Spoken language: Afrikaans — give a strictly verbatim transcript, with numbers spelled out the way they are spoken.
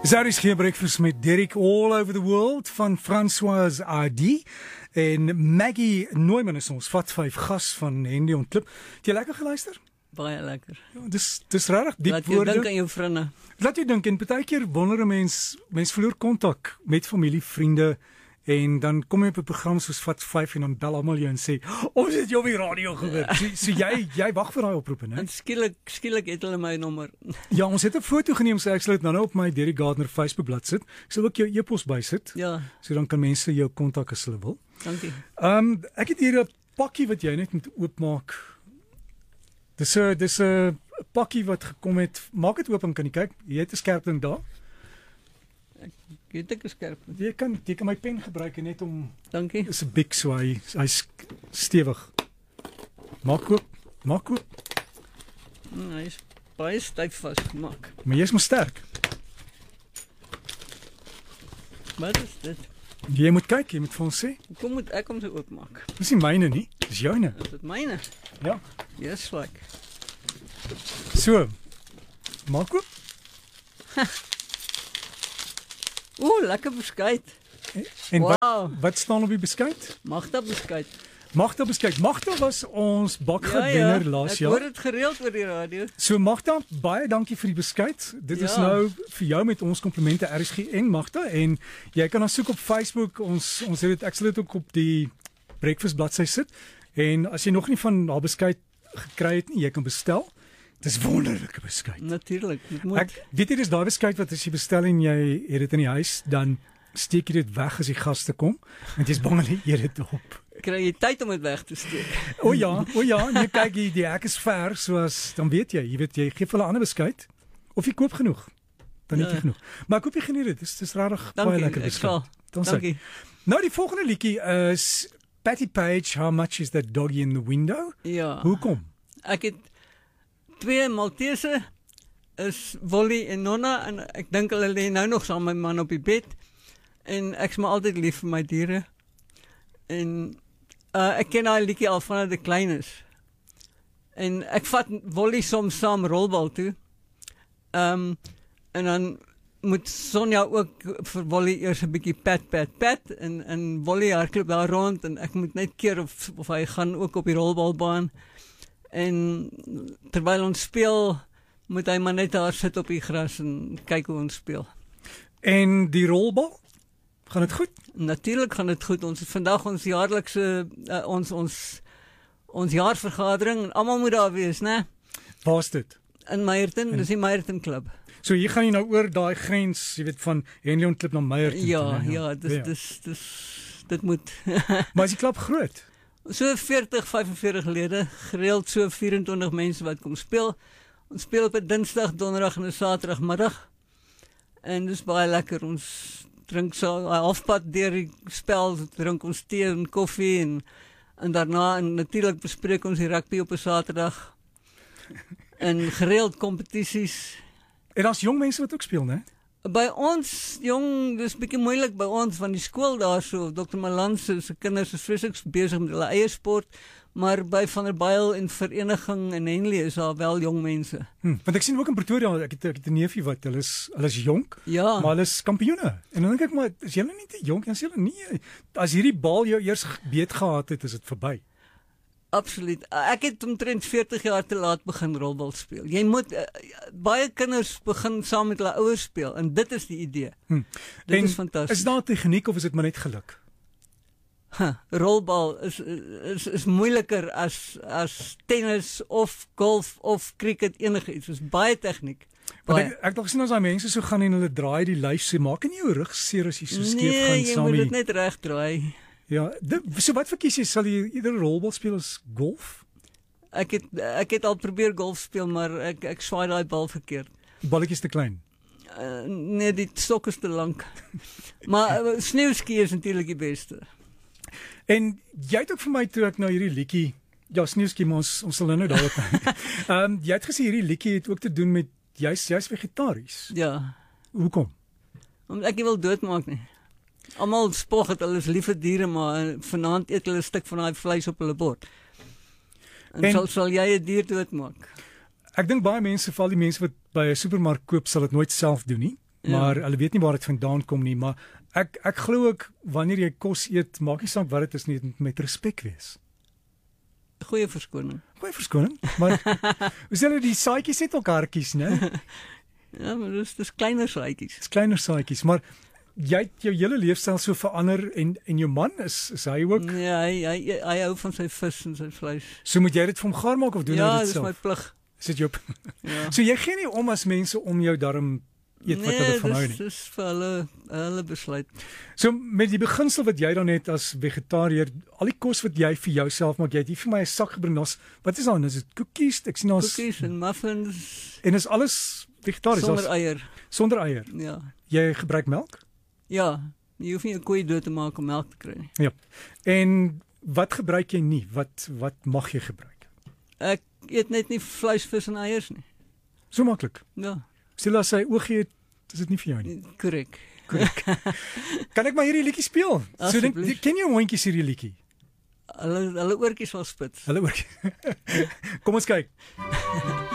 Daar is geen breakfast met Derek All Over The World van François Hardy en Maggie Neumann is ons vat vyf gas van Hendy Ontklip. Het jy lekker geluister? Baie lekker. Ja, dis dis regtig diep Laat jy woorde. dink aan jou vriende. Laat jy dink en partykeer wonder 'n mens, mens verloor kontak met familie, vriende en dan kom jy op 'n program soos Vat vyf en dan bel almal jou en sê, "Ons het jou op die radio gehoor." So, so jy jy wag vir daai oproepe, né? En skielik skielik het hulle my nommer. Ja, ons het 'n foto geneem, so ek sal dit nou nou op my Derek Gardner Facebook bladsy sit. Ek sal ook jou e-pos bysit. Ja, So dan kan mense jou kontak as hulle wil. dankie. Ehm um, ek het hier 'n pakkie wat jy net moet oopmaak. Dis 'n dis 'n pakkie wat gekom het. Maak dit oop en kan jy kyk. Jy het 'n skerp ding daar. Jy het ek skerp. Jy kan jy kan my pen gebruik net om Dankie. dis 'n big so hy hy's stewig. Maak oop. Maak oop. Hmm, hy is baie styf vasgemaak. Maar jy's maar sterk. Wat is dit? Jy moet kyk, jy moet vir ons sê. Kom moet ek hom se oopmaak. Dis nie myne nie, dis joune. Is dit myne? Ja. Yes, like. So. Maak oop. Ooh, lekker beskuit. En wat Wow, wat staan op die beskuit? Magda beskuit. Magda beskuit. Magda was ons bakgewenner laas Ek jaar. hoor dit gereeld oor die radio. So Magda, baie dankie vir die beskuit. Dit is Ja. nou vir jou met ons komplimente R S G en Magda en jy kan ons soek op Facebook. Ons ons het dit ek sal dit ook op die breakfast bladsy sit. En as jy nog nie van haar beskuit gekry het nie, jy kan bestel. Dis wonderlike beskuit. Natuurlik, dit moet. Ek weet jy dis daai beskuit wat as jy bestel en jy het dit in die huis, dan steek jy dit weg as die gaste kom want jy's bang hulle eet dit op. Kry jy tyd om dit weg te steek? O ja, o ja, jy kyk die, die hek is ver, soos dan weet jy, jy weet jy gee vir hulle ander beskuit of jy koop genoeg. Dan het jy Ja. genoeg. Maar ek hoop jy geniet dit. Dis dis regtig baie Dankie, lekker ek sal. beskuit. Dan sê. Dankie. Nou die volgende liedjie is Patti Page, How Much Is That Doggy in the Window? Ja. Hoekom? Ek het twee Maltese is Wolly en Nonna en ek dink hulle lê nou nog saam met my man op die bed en ek's maar altyd lief vir my diere. En uh, ek ken daai liedjie al vanaf die klein is. En ek vat Wolly soms saam rolbal toe. Ehm um, en dan moet Sonja ook vir Wolly eers 'n bietjie pat pat pat en en Wolly hardloop daar rond en ek moet net keer of of hy gaan ook op die rolbalbaan. En terwyl ons speel, moet hy maar net daar sit op die gras en kyk hoe ons speel. En die rolbal? Gaan dit goed? Natuurlik gaan dit goed. Ons het vandag ons jaarlikse uh, ons ons ons jaarvergadering en almal moet daar wees, né? Waar's dit? In Meyerton, dis die Meyerton klub. So hier gaan jy nou oor daai grens, jy weet van Henley Ontklip na Meyerton. Ja, toe, né? ja, dis Ja. dis dis dit moet Maar is die klub groot? so veertig, vyf en veertig lede, gereeld so vyf-en-twintig mense wat kom speel. Ons speel op 'n Dinsdag, Donderdag en 'n Saterdagmiddag. En dis baie lekker. Ons drink so 'n halfpad deur die spel, drink ons tee en koffie en en daarna en natuurlik bespreek ons die rugby op 'n Saterdag. En gereeld kompetisies. En daar's jong mense wat ook speel, né? By ons, jong, dis bietjie moeilik by ons van die skool daarso. dokter Malan se se kinders is vreeslik besig met hulle eie sport, maar by Van der Byl en Vereniging en Henley is daar wel jong mense. Hm, want ek sien ook in Pretoria, ek het, ek het 'n neefie wat hulle is hulle is jonk, Ja. maar hulle is kampioene. En dan dink ek maar, is julle nie te jonk en as julle nie as hierdie bal jou eers beet gehad het, is dit verby. Absoluut. Ek het omtrent veertig jaar te laat begin rolbal speel. Jy moet uh, baie kinders begin saam met hulle ouers speel en dit is die idee. Hm. Dit En is fantasties. Is daar tegniek of is dit maar net geluk? Huh, rolbal is is is moeiliker as as tennis of golf of cricket enigiets. Dit is baie tegniek. Want Baie. ek ek dink sien as daai mense so gaan en hulle draai die lyf se maak nie jou rug seer as jy so skeef Nee, gaan jy saam moet met dit net reg draai. Ja, dit, so wat verkies jy? Sal jy eerder rolbal speel as golf? Ek het ek het al probeer golf speel, maar ek ek swaai daai bal verkeerd. Die balletjie is te klein. Uh, nee, die stok is te lank. Maar uh, sneeuski is natuurlik die beste. En jy het ook vir my toe ek nou hierdie liedjie, ja, sneeuski, maar ons ons sal nou nou daarop. Ehm um, jy het gesê hierdie liedjie het ook te doen met jy's jy's vegetaries. Ja, Hoekom? omdat ek nie wil doodmaak nie. Almal spog dat hulle is lief vir diere, maar vanaand eet hulle 'n stuk van daai vleis op hulle bord. En, en sal sal jy 'n dier doodmaak? Ek dink baie mense, veral die mense wat by 'n supermark koop, sal dit nooit self doen nie. maar ja. hulle weet nie waar dit vandaan kom nie, maar ek ek glo ook wanneer jy kos eet, maak nie saak wat dit is nie, dit moet met respek wees. Goeie verskoning. Goeie verskoning, maar hoe sê hulle die saaitjies het ook hartjies, né? Ja, maar dis dis kleiner saaitjies. Dis kleiner saaitjies, maar jy het jou hele leefstyl so verander en en jou man is is hy ook? Ja, hy hy hy hou van sy vis en sy vleis. So moet jy dit vir hom gaar maak of doen ja, hy dit self? Ja, dis my plig. Is dit jou? Ja. So jy gee nie om as mense om jou darm eet wat nee, hulle van hou nie. Nee, dis vir hulle hulle besluit. So met die beginsel wat jy dan het as vegetariër, al die kos wat jy vir jouself maak, jy het hier vir my 'n sak gebring. Ons, wat is daar? Is dit koekies? Ek sien daar's koekies en muffins. En is alles vegetaries? Sonder eier. Sonder eier. Ja. Jy gebruik melk? Ja, jy hoef nie 'n koei dood te maak om melk te kry nie. Ja. En wat gebruik jy nie? Wat wat mag jy gebruik? Ek eet net nie vleis, vis en eiers nie. So maklik. Ja. Stel as hy oogie het, is dit nie vir jou nie. Korrek. Korrek. Kan ek maar hierdie liedjie speel? So dink, ken jy hondjies hierdie liedjie? Hulle hulle oortjies was spits. Hulle oortjies. Kom ons kyk.